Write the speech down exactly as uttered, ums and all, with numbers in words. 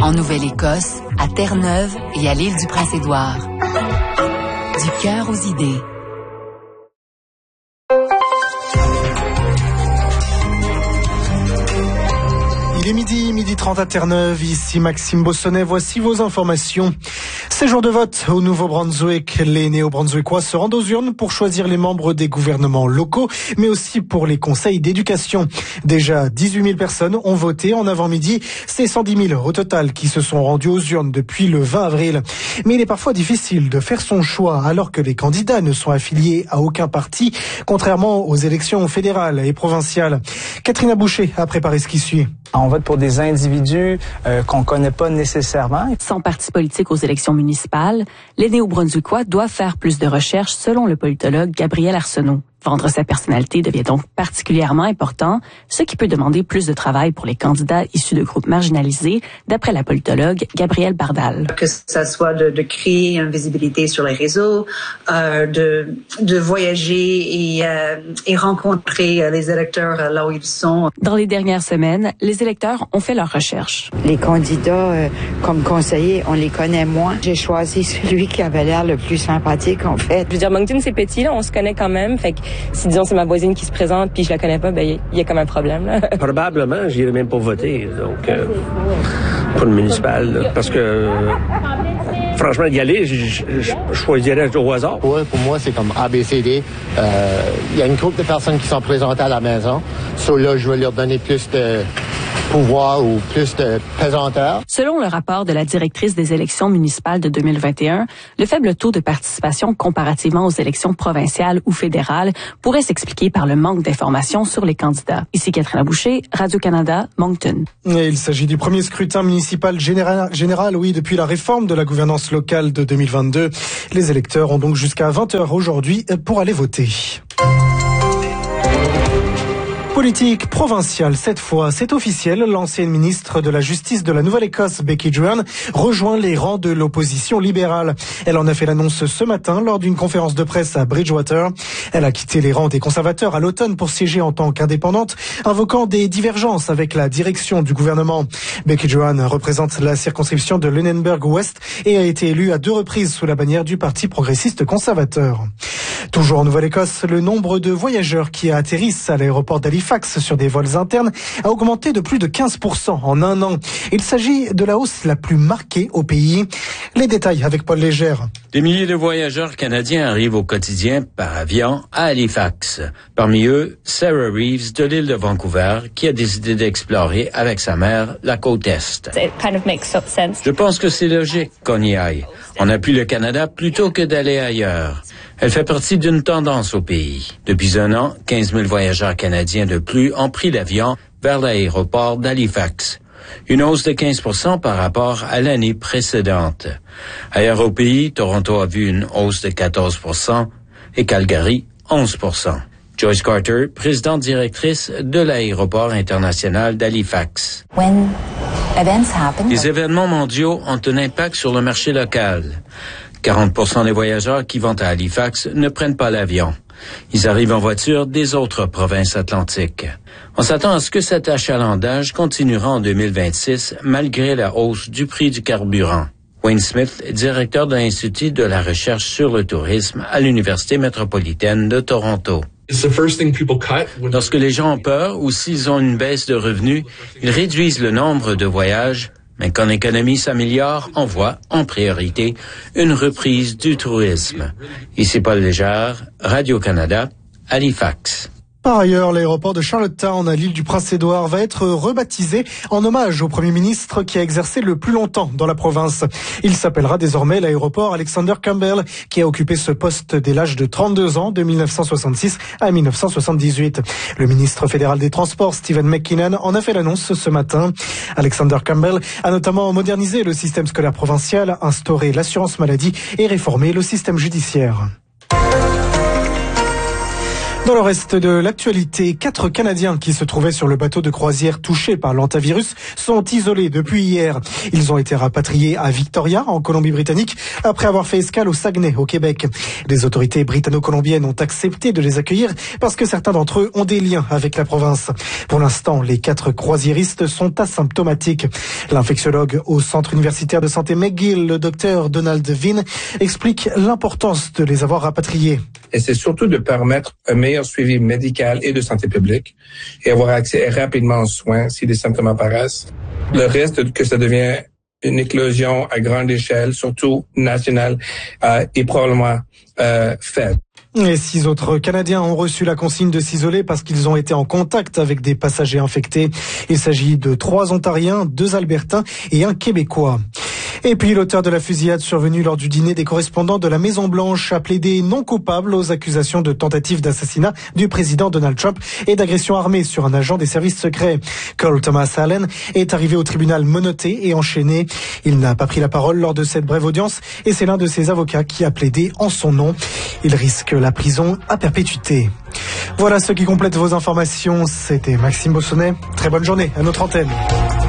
En Nouvelle-Écosse, à Terre-Neuve et à l'île du Prince-Édouard. Du cœur aux idées. Il est midi, midi trente à Terre-Neuve, ici Maxime Bossonnet, voici vos informations. C'est jour de vote au Nouveau-Brunswick. Les Néo-Brunswickois se rendent aux urnes pour choisir les membres des gouvernements locaux, mais aussi pour les conseils d'éducation. Déjà dix-huit mille personnes ont voté en avant-midi. C'est cent dix mille au total qui se sont rendus aux urnes depuis le vingt avril. Mais il est parfois difficile de faire son choix alors que les candidats ne sont affiliés à aucun parti, contrairement aux élections fédérales et provinciales. Catherine Boucher a préparé ce qui suit. On vote pour des individus euh, qu'on connaît pas nécessairement. Sans parti politique aux élections municipales, les Néo-Brunswickois doivent faire plus de recherches selon le politologue Gabriel Arsenault. Vendre sa personnalité devient donc particulièrement important, ce qui peut demander plus de travail pour les candidats issus de groupes marginalisés, d'après la politologue Gabrielle Bardal. Que ça soit de, de créer une visibilité sur les réseaux, euh, de, de voyager et, euh, et rencontrer les électeurs là où ils sont. Dans les dernières semaines, les électeurs ont fait leurs recherches. Les candidats, euh, comme conseillers, on les connaît moins. J'ai choisi celui qui avait l'air le plus sympathique, en fait. Je veux dire, Moncton, c'est petit, là, on se connaît quand même, fait que si, disons, c'est ma voisine qui se présente puis je la connais pas, ben, il y a comme un problème, là. Probablement, j'irai même pas voter, donc, euh, pour le municipal, là, parce que, euh, franchement, y aller, je, je, je choisirais au hasard. Ouais, pour moi, c'est comme A B C D. Il euh, y a une groupe de personnes qui sont présentées à la maison. So là, je vais leur donner plus de pouvoir ou plus de pesanteur. Selon le rapport de la directrice des élections municipales de deux mille vingt et un, le faible taux de participation comparativement aux élections provinciales ou fédérales pourrait s'expliquer par le manque d'informations sur les candidats. Ici Catherine Boucher, Radio-Canada, Moncton. Et il s'agit du premier scrutin municipal général, général, oui, depuis la réforme de la gouvernance locale de deux mille vingt-deux. Les électeurs ont donc jusqu'à vingt heures aujourd'hui pour aller voter. Politique provinciale, cette fois, c'est officiel. L'ancienne ministre de la Justice de la Nouvelle-Écosse, Becky Druan, rejoint les rangs de l'opposition libérale. Elle en a fait l'annonce ce matin lors d'une conférence de presse à Bridgewater. Elle a quitté les rangs des conservateurs à l'automne pour siéger en tant qu'indépendante, invoquant des divergences avec la direction du gouvernement. Becky Druan représente la circonscription de Lunenburg-Ouest et a été élue à deux reprises sous la bannière du Parti progressiste conservateur. Toujours en Nouvelle-Écosse, le nombre de voyageurs qui atterrissent à l'aéroport d'Halifax sur des vols internes a augmenté de plus de quinze pour cent en un an. Il s'agit de la hausse la plus marquée au pays. Les détails avec Paul Légère. Des milliers de voyageurs canadiens arrivent au quotidien par avion à Halifax. Parmi eux, Sarah Reeves de l'île de Vancouver qui a décidé d'explorer avec sa mère la côte Est. Je pense que c'est logique qu'on y aille. On appuie le Canada plutôt que d'aller ailleurs. Elle fait partie d'une tendance au pays. Depuis un an, quinze mille voyageurs canadiens de plus ont pris l'avion vers l'aéroport d'Halifax. Une hausse de quinze pour cent par rapport à l'année précédente. Ailleurs au pays, Toronto a vu une hausse de quatorze pour cent et Calgary, onze pour cent. Joyce Carter, présidente directrice de l'aéroport international d'Halifax. Les événements mondiaux ont un impact sur le marché local. quarante pour cent des voyageurs qui vont à Halifax ne prennent pas l'avion. Ils arrivent en voiture des autres provinces atlantiques. On s'attend à ce que cet achalandage continuera en deux mille vingt-six malgré la hausse du prix du carburant. Wayne Smith, directeur de l'Institut de la recherche sur le tourisme à l'Université métropolitaine de Toronto. Lorsque les gens ont peur ou s'ils ont une baisse de revenus, ils réduisent le nombre de voyages. Mais quand l'économie s'améliore, on voit, en priorité, une reprise du tourisme. Ici Paul Légère, Radio-Canada, Halifax. Par ailleurs, l'aéroport de Charlottetown à l'île du Prince-Édouard va être rebaptisé en hommage au Premier ministre qui a exercé le plus longtemps dans la province. Il s'appellera désormais l'aéroport Alexander Campbell, qui a occupé ce poste dès l'âge de trente-deux ans, de mille neuf cent soixante-six à mille neuf cent soixante-dix-huit. Le ministre fédéral des Transports, Stephen McKinnon, en a fait l'annonce ce matin. Alexander Campbell a notamment modernisé le système scolaire provincial, instauré l'assurance maladie et réformé le système judiciaire. Dans le reste de l'actualité, quatre Canadiens qui se trouvaient sur le bateau de croisière touché par l'hantavirus sont isolés depuis hier. Ils ont été rapatriés à Victoria, en Colombie-Britannique, après avoir fait escale au Saguenay, au Québec. Les autorités britanno-colombiennes ont accepté de les accueillir parce que certains d'entre eux ont des liens avec la province. Pour l'instant, les quatre croisiéristes sont asymptomatiques. L'infectiologue au Centre universitaire de santé McGill, le docteur Donald Vin, explique l'importance de les avoir rapatriés. Et c'est surtout de permettre un meilleur suivi médical et de santé publique et avoir accès rapidement aux soins si des symptômes apparaissent. Le risque que ça devient une éclosion à grande échelle, surtout nationale, euh, est probablement euh, faible. Les six autres Canadiens ont reçu la consigne de s'isoler parce qu'ils ont été en contact avec des passagers infectés. Il s'agit de trois Ontariens, deux Albertains et un Québécois. Et puis l'auteur de la fusillade survenue lors du dîner des correspondants de la Maison-Blanche a plaidé non coupable aux accusations de tentative d'assassinat du président Donald Trump et d'agression armée sur un agent des services secrets. Cole Thomas Allen est arrivé au tribunal menotté et enchaîné. Il n'a pas pris la parole lors de cette brève audience et c'est l'un de ses avocats qui a plaidé en son nom. Il risque la prison à perpétuité. Voilà ce qui complète vos informations. C'était Maxime Bossonnet. Très bonne journée à notre antenne.